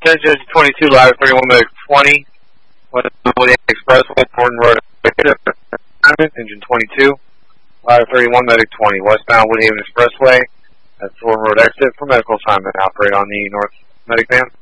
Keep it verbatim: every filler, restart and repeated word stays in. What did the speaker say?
Engine twenty-two, Ladder thirty-one, Medic twenty, westbound Woodhaven Expressway, Thornton Road, Engine twenty-two, Ladder thirty-one, Medic twenty, westbound Woodhaven Expressway, at Thornton Road exit for medical assignment. Operate on the North Medic van.